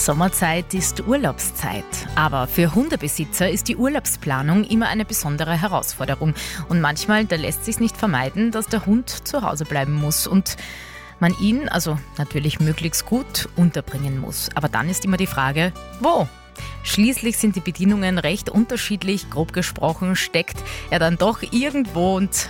Sommerzeit ist Urlaubszeit, aber für Hundebesitzer ist die Urlaubsplanung immer eine besondere Herausforderung. Und manchmal, da lässt es sich nicht vermeiden, dass der Hund zu Hause bleiben muss und man ihn, also natürlich möglichst gut, unterbringen muss. Aber dann ist immer die Frage, wo? Schließlich sind die Bedienungen recht unterschiedlich. Grob gesprochen steckt er dann doch irgendwo und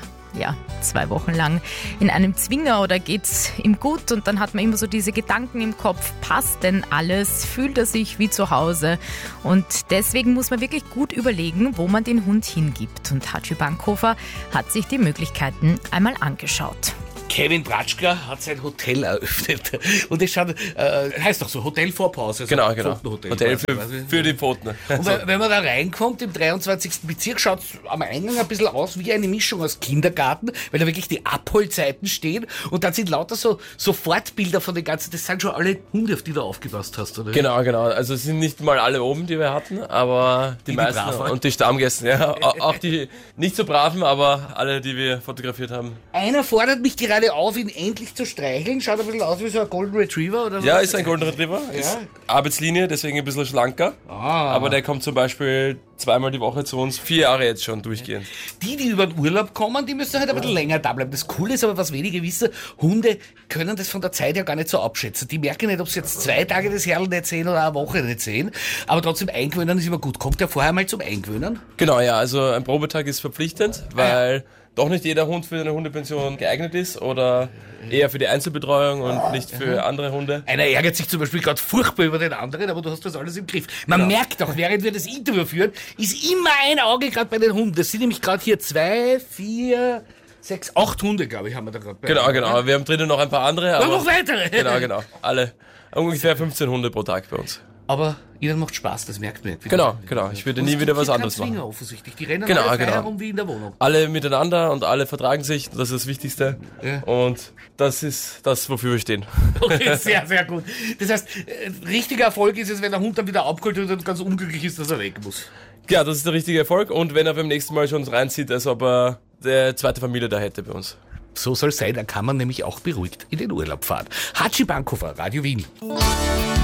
2 Wochen lang in einem Zwinger oder geht's ihm gut und dann hat man immer so diese Gedanken im Kopf, passt denn alles, fühlt er sich wie zu Hause und deswegen muss man wirklich gut überlegen, wo man den Hund hingibt und Hatschi Bankhofer hat sich die Möglichkeiten einmal angeschaut. Kevin Bratschka hat sein Hotel eröffnet. Und das schaut, heißt doch so, Hotel vor Pause. Also Genau. Pfotenhotel. Hotel für die Pfoten. Und wenn man da reinkommt, im 23. Bezirk, schaut es am Eingang ein bisschen aus wie eine Mischung aus Kindergarten, weil da wirklich die Abholzeiten stehen und dann sind lauter so Fortbilder von den ganzen, das sind schon alle Hunde, auf die du aufgepasst hast, oder? Genau. Also es sind nicht mal alle oben, die wir hatten, aber die meisten und die Stammgäste, ja. Auch die nicht so braven, aber alle, die wir fotografiert haben. Einer fordert mich gerade auf, ihn endlich zu streicheln. Schaut ein bisschen aus wie so ein Golden Retriever oder so. Ja, ist ein Golden Retriever. Ja. Ist Arbeitslinie, deswegen ein bisschen schlanker. Aber der kommt zum Beispiel 2-mal die Woche zu uns, 4 Jahre jetzt schon durchgehend. Die über den Urlaub kommen, die müssen halt ein bisschen länger da bleiben. Das Coole ist aber, was wenige wissen, Hunde können das von der Zeit ja gar nicht so abschätzen. Die merken nicht, ob sie jetzt 2 Tage das Herrl nicht sehen oder eine Woche nicht sehen. Aber trotzdem eingewöhnen ist immer gut. Kommt der vorher mal zum Eingewöhnen? Genau, ja. Also ein Probetag ist verpflichtend, weil doch nicht jeder Hund für eine Hundepension geeignet ist oder eher für die Einzelbetreuung und nicht für andere Hunde. Einer ärgert sich zum Beispiel gerade furchtbar über den anderen, aber du hast das alles im Griff. Man merkt doch, während wir das Interview führen, ist immer ein Auge gerade bei den Hunden. Das sind nämlich gerade hier 2, 4, 6, 8 Hunde, glaube ich, haben wir da gerade bei. Genau. Wir haben drinnen noch ein paar andere. Aber noch weitere. Genau. Alle. Ungefähr 15 Hunde pro Tag bei uns. Aber ihnen macht Spaß, das merkt man. Genau. Ich würde nie wieder was anderes machen. Offensichtlich. Die rennen alle frei herum wie in der Wohnung. Alle miteinander und alle vertragen sich, das ist das Wichtigste. Ja. Und das ist das, wofür wir stehen. Okay, sehr, sehr gut. Das heißt, richtiger Erfolg ist es, wenn der Hund dann wieder abgeholt wird und ganz unglücklich ist, dass er weg muss. Ja, das ist der richtige Erfolg und wenn er beim nächsten Mal schon reinzieht, als ob er der zweite Familie da hätte bei uns. So soll es sein, dann kann man nämlich auch beruhigt in den Urlaub fahren. Hatschi Bankhofer, Radio Wien.